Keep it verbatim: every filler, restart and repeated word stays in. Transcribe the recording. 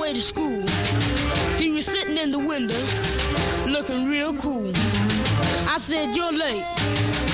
way to school. He was sitting in the window, looking real cool. I said, "You're late."